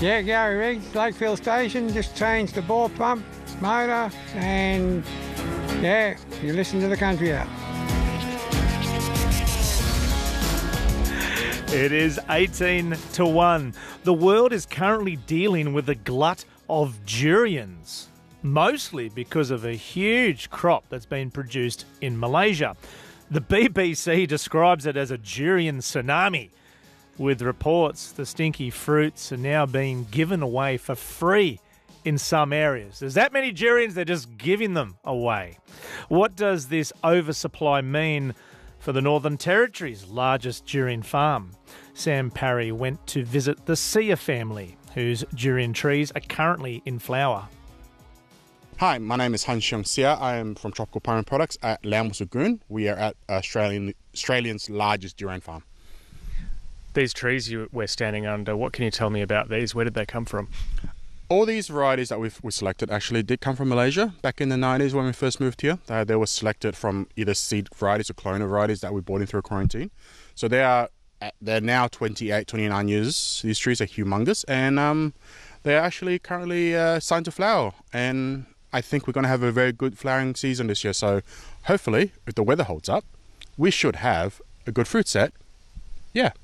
Yeah, Gary Riggs, Lakefield Station, just changed the bore pump, motor, and yeah, you listen to the country out. It is 18-1. The world is currently dealing with a glut of durians, mostly because of a huge crop that's been produced in Malaysia. The BBC describes it as a durian tsunami, with reports the stinky fruits are now being given away for free in some areas. There's that many durians, they're just giving them away. What does this oversupply mean for the Northern Territory's largest durian farm? Sam Parry went to visit the Sia family, whose durian trees are currently in flower. Hi, my name is Han Xiong Sia. I am from Tropical Primary Products at Lambos Lagoon. We are at Australia's largest durian farm. These trees we're standing under, what can you tell me about these? Where did they come from? All these varieties that we selected actually did come from Malaysia back in the 90s when we first moved here. They were selected from either seed varieties or clonal varieties that we brought in through quarantine. So they're now 28, 29 years. These trees are humongous, and they're actually currently starting to flower. And I think we're going to have a very good flowering season this year. So hopefully, if the weather holds up, we should have a good fruit set. Yeah.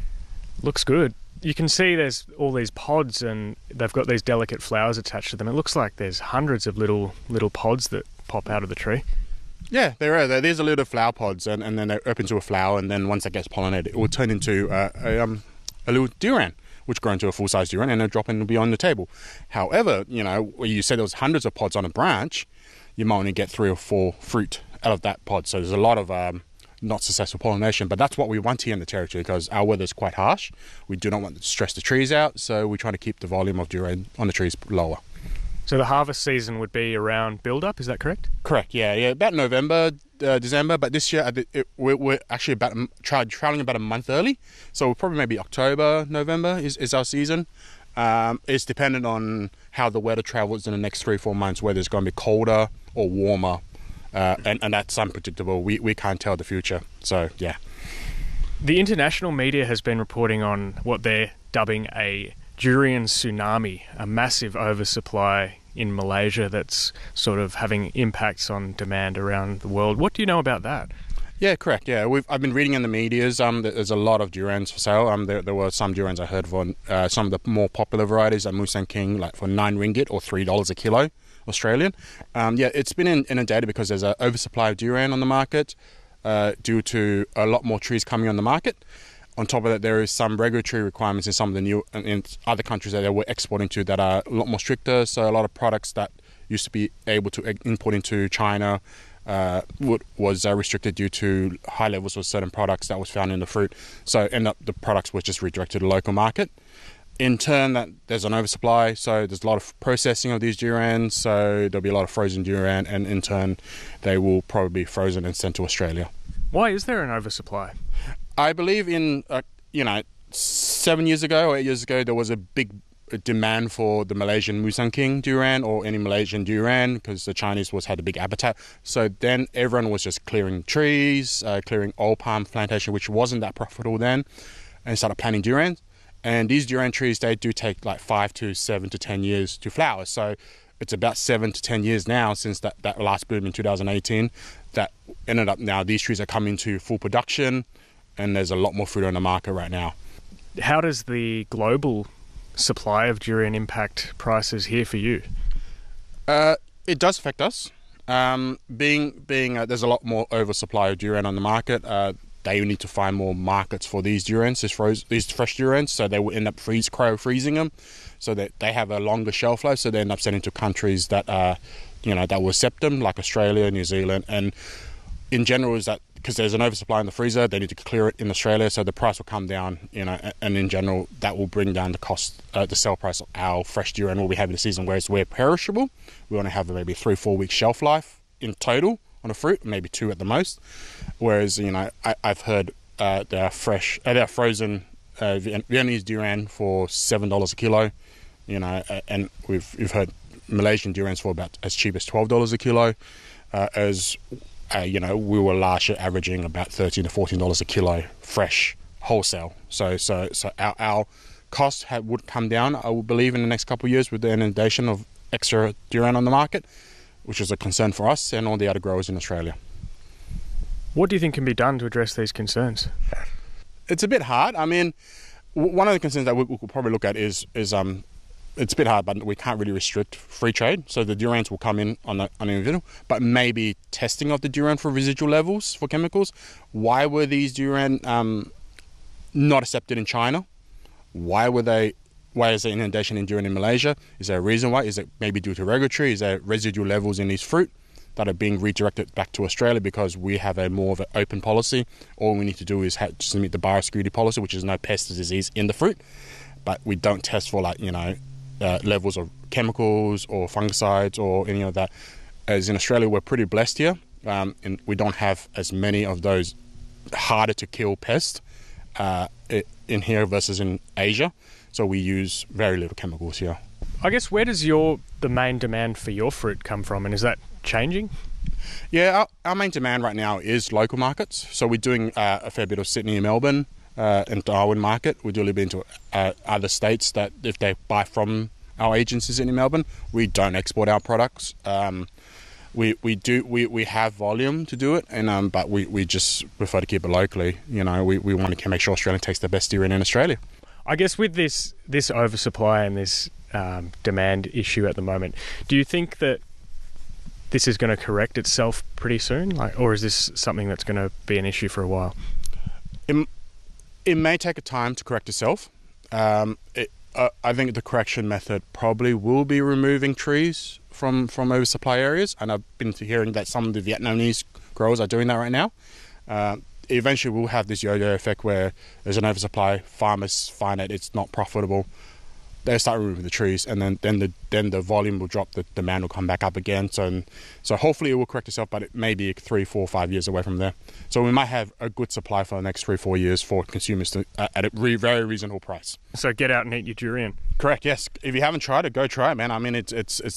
Looks good. You can see there's all these pods and they've got these delicate flowers attached to them. It looks like there's hundreds of little pods that pop out of the tree. Yeah, there are. There's a little flower pods and then they open to a flower, and then once it gets pollinated, it will turn into a little durian, which grow into a full-size durian, and they'll drop in and be on the table. However, you said there was hundreds of pods on a branch, you might only get 3 or 4 fruit out of that pod. So there's a lot of not successful pollination, but that's what we want here in the territory because our weather is quite harsh. We do not want to stress the trees out, so we're trying to keep the volume of durian on the trees lower. So the harvest season would be around build-up, is that correct? Correct, yeah, about November, December, but this year we're actually travelling about a month early, so probably maybe October, November is our season. It's dependent on how the weather travels in the next 3-4 months, whether it's going to be colder or warmer. And that's unpredictable. We can't tell the future. So, yeah. The international media has been reporting on what they're dubbing a durian tsunami, a massive oversupply in Malaysia that's sort of having impacts on demand around the world. What do you know about that? Yeah, correct. Yeah, I've been reading in the medias. There's a lot of durians for sale. There were some durians I heard for some of the more popular varieties like Musang King, like for 9 ringgit or $3 a kilo. Australian. It's been inundated because there's an oversupply of durian on the market due to a lot more trees coming on the market. On top of that, there is some regulatory requirements in some of the new in other countries that we're exporting to that are a lot more stricter. So a lot of products that used to be able to import into China was restricted due to high levels of certain products that was found in the fruit. So the products were just redirected to the local market. In turn, there's an oversupply, so there's a lot of processing of these durians, so there'll be a lot of frozen durian, and in turn, they will probably be frozen and sent to Australia. Why is there an oversupply? I believe in, 7 years ago or 8 years ago, there was a big demand for the Malaysian Musang King durian or any Malaysian durian because the Chinese had a big appetite. So then everyone was just clearing trees, clearing old palm plantation, which wasn't that profitable then, and started planting durians. And these durian trees, they do take like 5 to 7 to 10 years to flower. So it's about 7 to 10 years now since that last boom in 2018 that ended up now these trees are coming to full production and there's a lot more fruit on the market right now. How does the global supply of durian impact prices here for you? It does affect us. Being there's a lot more oversupply of durian on the market. They need to find more markets for these durians, these fresh durians, so they will end up cryo-freezing them, so that they have a longer shelf life. So they end up sending to countries that that will accept them, like Australia, New Zealand, and in general is that because there's an oversupply in the freezer, they need to clear it in Australia, so the price will come down. And in general, that will bring down the cost, the sell price of our fresh durian will be having the season. Whereas we're perishable, we only have maybe 3-4 weeks shelf life in total on a fruit, maybe 2 at the most. Whereas I've heard they are frozen Vietnamese durian for $7 a kilo, and we've heard Malaysian durians for about as cheap as $12 a kilo. We were last year averaging about $13 to $14 a kilo fresh wholesale. So our costs would come down, I would believe, in the next couple of years with the inundation of extra durian on the market, which is a concern for us and all the other growers in Australia. What do you think can be done to address these concerns? It's a bit hard. I mean, one of the concerns that we could probably look at is it's a bit hard, but we can't really restrict free trade. So the durians will come in on an individual, but maybe testing of the durian for residual levels for chemicals. Why were these durian not accepted in China? Why is there inundation in durian in Malaysia? Is there a reason why? Is it maybe due to regulatory? Is there residual levels in these fruit that are being redirected back to Australia because we have a more of an open policy? All we need to do is just meet the biosecurity policy, which is no pest or disease in the fruit, but we don't test for levels of chemicals or fungicides or any of that. As in Australia, we're pretty blessed here, and we don't have as many of those harder to kill pests in here versus in Asia. So we use very little chemicals here. I guess where does the main demand for your fruit come from, and is that changing? Yeah, our main demand right now is local markets. So we're doing a fair bit of Sydney and Melbourne and Darwin market. We do a little bit into other states that if they buy from our agencies in Melbourne, we don't export our products. We have volume to do it, and but we just prefer to keep it locally. We want to make sure Australia takes the best durian in Australia. I guess with this oversupply and this demand issue at the moment, do you think that this is going to correct itself pretty soon, or is this something that's going to be an issue for a while? It may take a time to correct itself. I think the correction method probably will be removing trees from oversupply areas, and I've been hearing that some of the Vietnamese growers are doing that right now. Eventually we'll have this yo-yo effect where there's an oversupply, farmers find that it's not profitable, they'll start removing the trees, and then the volume will drop, the demand will come back up again. So hopefully it will correct itself, but it may be 3, 4, 5 years away from there. So we might have a good supply for the next 3, 4 years for consumers at a very reasonable price. So get out and eat your durian. Correct, yes. If you haven't tried it, go try it, man. I mean, it's